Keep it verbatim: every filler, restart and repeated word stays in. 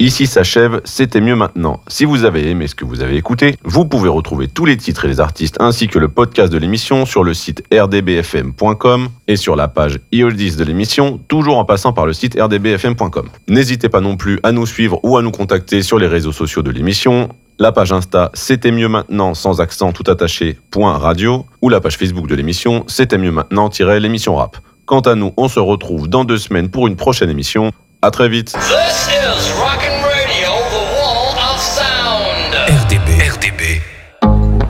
Ici s'achève C'était mieux maintenant. Si vous avez aimé ce que vous avez écouté, vous pouvez retrouver tous les titres et les artistes ainsi que le podcast de l'émission sur le site r d b f m point com et sur la page e-oldies de l'émission, toujours en passant par le site r d b f m point com. N'hésitez pas non plus à nous suivre ou à nous contacter sur les réseaux sociaux de l'émission, la page Insta C'était mieux maintenant sans accent tout attaché point radio ou la page Facebook de l'émission C'était mieux maintenant l'émission rap. Quant à nous, on se retrouve dans deux semaines pour une prochaine émission. À très vite. This is